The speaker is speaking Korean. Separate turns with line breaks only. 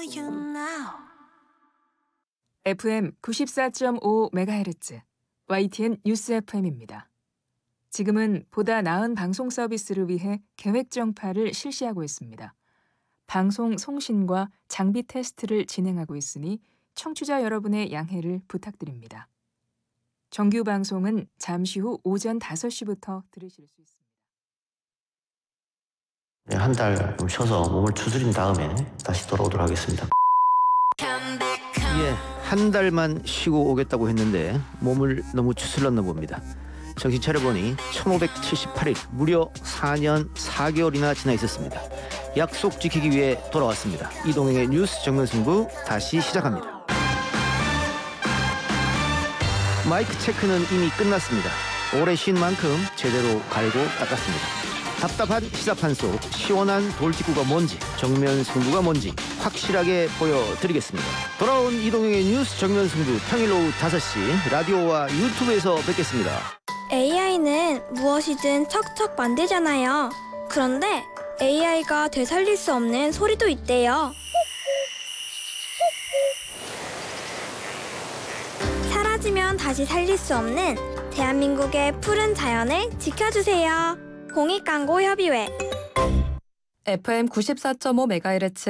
you now.
FM 94.5MHz YTN 뉴스 FM입니다. 지금은 보다 나은 방송 서비스를 위해 계획 정파를 실시하고 있습니다. 방송 송신과 장비 테스트를 진행하고 있으니 청취자 여러분의 양해를 부탁드립니다. 정규 방송은 잠시 후 오전 5시부터 들으실 수 있습니다.
한 달 좀 쉬어서 몸을 추스린 다음에 다시 돌아오도록 하겠습니다.
예, 한 달만 쉬고 오겠다고 했는데 몸을 너무 추슬렀나 봅니다. 정신 차려보니 1578일, 무려 4년 4개월이나 지나 있었습니다. 약속 지키기 위해 돌아왔습니다. 이동행의 뉴스 정면승부 다시 시작합니다. 마이크 체크는 이미 끝났습니다. 오래 쉰 만큼 제대로 갈고 닦았습니다. 답답한 시사판 속 시원한 돌직구가 뭔지, 정면 승부가 뭔지 확실하게 보여드리겠습니다. 돌아온 이동영의 뉴스 정면 승부, 평일 오후 5시 라디오와 유튜브에서 뵙겠습니다.
AI는 무엇이든 척척 만들잖아요. 그런데 AI가 되살릴 수 없는 소리도 있대요. 사라지면 다시 살릴 수 없는 대한민국의 푸른 자연을 지켜주세요. 공익광고협의회
FM 94.5MHz